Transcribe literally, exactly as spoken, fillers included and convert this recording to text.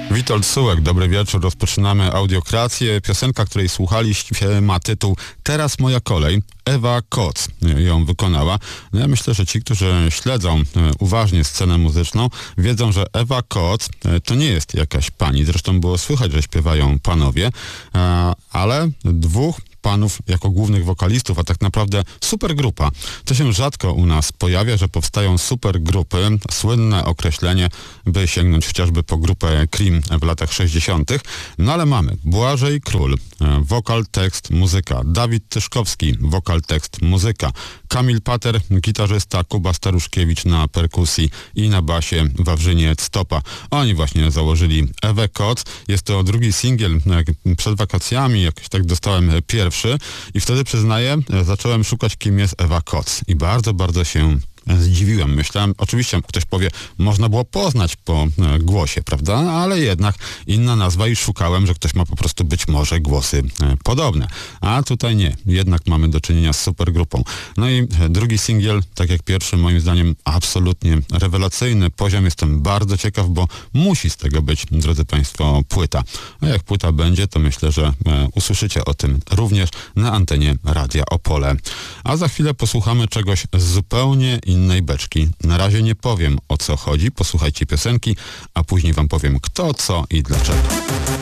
Witold Sułek, dobry wieczór. Rozpoczynamy audiokrację. Piosenka, której słuchaliście, ma tytuł Teraz moja kolej. Ewa Koc ją wykonała. No ja myślę, że ci, którzy śledzą e, uważnie scenę muzyczną, wiedzą, że Ewa Koc e, to nie jest jakaś pani. Zresztą było słychać, że śpiewają panowie, e, ale dwóch panów jako głównych wokalistów, a tak naprawdę supergrupa. To się rzadko u nas pojawia, że powstają supergrupy. Słynne określenie, by sięgnąć chociażby po grupę Cream w latach sześćdziesiątych. No ale mamy Błażej Król, wokal, tekst, muzyka. Dawid Tyszkowski, wokal, tekst, muzyka. Kamil Pater, gitarzysta, Kuba Staruszkiewicz na perkusji i na basie Wawrzyniec Stopa. Oni właśnie założyli Ewę Koc. Jest to drugi singiel przed wakacjami, jakoś tak dostałem pierwszy. I wtedy, przyznaję, zacząłem szukać, kim jest Ewa Koc. I bardzo, bardzo się zdziwiłem. Myślałem, oczywiście ktoś powie, można było poznać po e, głosie, prawda? Ale jednak inna nazwa i szukałem, że ktoś ma po prostu być może głosy e, podobne. A tutaj nie. Jednak mamy do czynienia z supergrupą. No i e, drugi singiel, tak jak pierwszy, moim zdaniem absolutnie rewelacyjny. Poziom jestem bardzo ciekaw, bo musi z tego być, drodzy Państwo, płyta. A jak płyta będzie, to myślę, że e, usłyszycie o tym również na antenie Radia Opole. A za chwilę posłuchamy czegoś zupełnie innej beczki. Na razie nie powiem, o co chodzi. Posłuchajcie piosenki, a później wam powiem kto, co i dlaczego.